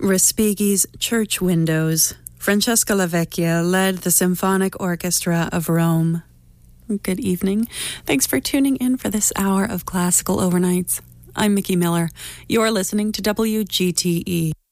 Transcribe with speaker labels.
Speaker 1: Respighi's Church Windows. Francesca Lavecchia led the Symphonic Orchestra of Rome. Good evening. Thanks for tuning in for this hour of Classical Overnights. I'm Mickey Miller. You're listening to WGTE.